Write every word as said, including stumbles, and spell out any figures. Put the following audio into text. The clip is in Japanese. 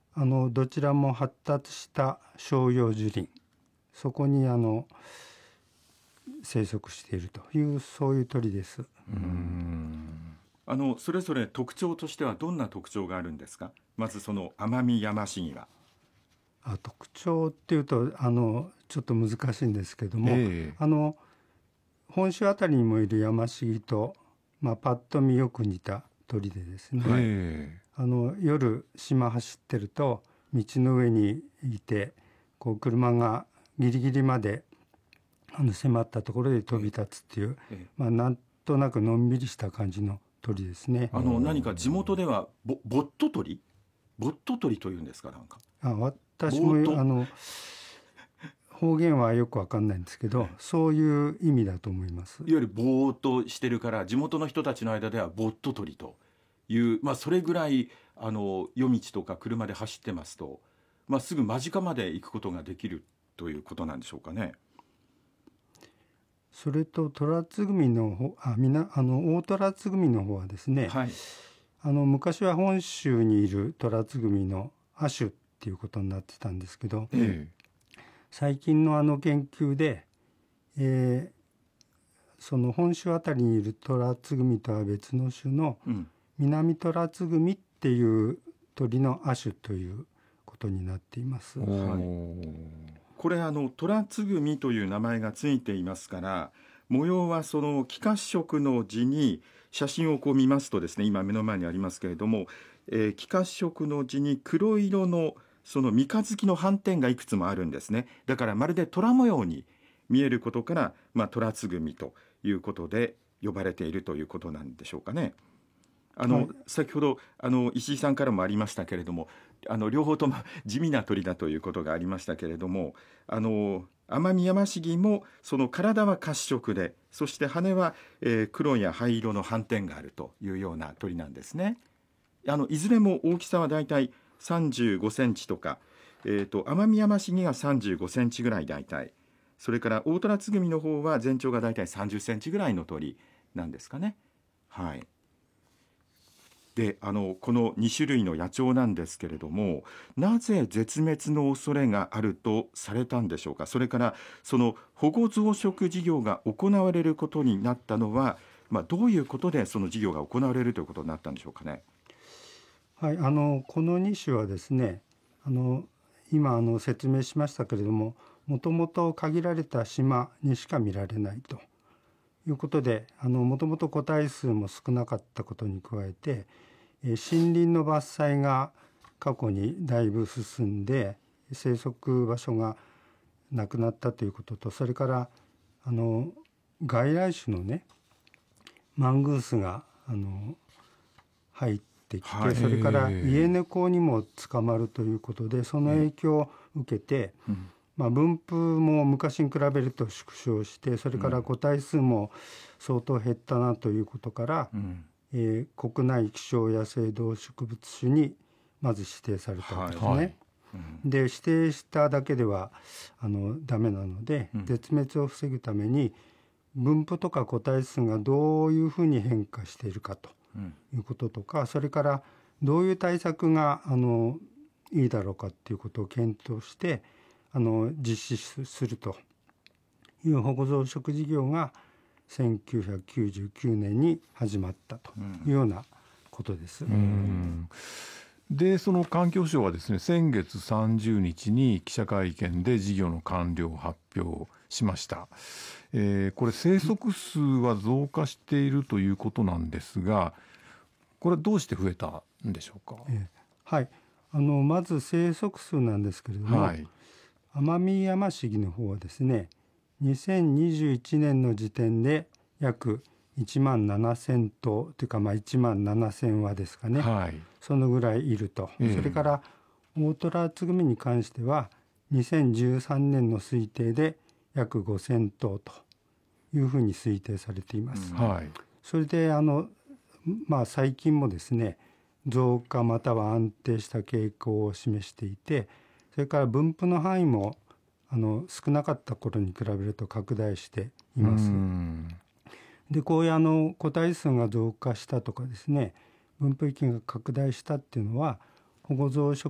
あのどちらも発達した照葉樹林、そこにあの生息しているという、そういう鳥です。 うーんあのそれぞれ特徴としてはどんな特徴があるんですか？まずそのアマミヤマシギは。 あ特徴っていうとあのちょっと難しいんですけども、 ええあの本州あたりにもいるヤマシギと、まあ、パッと見よく似た鳥でですね、 はいえあの夜島走ってると道の上にいて、こう車がギリギリまであの迫ったところで飛び立つっていう、 ええまあ、なんとなくのんびりした感じの鳥ですね。 あの何か地元ではボボット鳥ボット鳥というんですか？なんかあ私もボートあの方言はよくわかんないんですけど、そういう意味だと思います。 いわゆるぼーっとしてるから地元の人たちの間ではボット鳥という、まあ、それぐらいあの夜道とか車で走ってますと、まあ、すぐ間近まで行くことができるということなんでしょうかね。 それとトラツグミの方あみなあの大トラツグミの方はですね、 はいあの昔は本州にいるトラツグミの亜種っていうことになってたんですけど、 え最近のあの研究で、えーその本州あたりにいるトラツグミとは別の種のえうんミナミトラツグミっていう鳥の亜種ということになっています。 はいこれあのトラツグミという名前がついていますから、模様はその幾褐色の字に写真をこう見ますとですね、今目の前にありますけれども、えー、幾褐色の字に黒色のその三日月の斑点がいくつもあるんですね。だからまるで虎模様に見えることから、まあ、トラツグミということで呼ばれているということなんでしょうかね。あの、 はい、 先ほどあの石井さんからもありましたけれども、あの両方とも地味な鳥だということがありましたけれども、あのアマミヤマシギもその体は褐色で、そして羽は、えー黒や灰色の斑点があるというような鳥なんですね。あのいずれも大きさはだいたいさんじゅうごセンチとか、えーと、アマミヤマシギがさんじゅうごセンチぐらいだいたい、それからオオトラツグミの方は全長がだいたいさんじゅっセンチぐらいの鳥なんですかね。はい。であのこのに種類の野鳥なんですけれども、なぜ絶滅の恐れがあるとされたんでしょうか。それからその保護増殖事業が行われることになったのは、まあ、どういうことでその事業が行われるということになったんでしょうかね。 はい、あのこのに種はですね、あの今あの説明しましたけれども、もともと限られた島にしか見られないということで、もともと個体数も少なかったことに加えて、えー森林の伐採が過去にだいぶ進んで生息場所がなくなったということと、それからあの外来種のねマングースがあの入ってきて、 はいそれから家猫にも捕まるということで、その影響を受けて、 うんまあ、分布も昔に比べると縮小して、それから個体数も相当減ったなということから、 うんえー国内希少野生動植物種にまず指定されたわけですね。 はいうんで指定しただけではあのダメなので、 うん絶滅を防ぐために分布とか個体数がどういうふうに変化しているかとうんいうこととか、それからどういう対策があのいいだろうかっていうことを検討してあの実施するという保護増殖事業がせんきゅうひゃくきゅうじゅうきゅうねんに始まったというようなことです。 うんでその環境省はですね、先月さんじゅうにちに記者会見で事業の完了を発表しました。えー、これ生息数は増加しているということなんですが、これどうして増えたんでしょうか。 えーはい、あのまず生息数なんですけれども、 はい、 アマミヤマシギの方はですね、にせんにじゅういちねんの時点で約いちまんななせんとうというか、まあいちまんななせんわですかね、 はい、 そのぐらいいると、 ええそれからオオトラツグミに関してはにせんじゅうさんねんの推定で約ごせんとうというふうに推定されています。 はい、 それであの、まあ、最近もですね増加または安定した傾向を示していて、それから分布の範囲もあの少なかった頃に比べると拡大しています。でこういうあの個体数が増加したとかですね、分布域が拡大したっていうのは保護増殖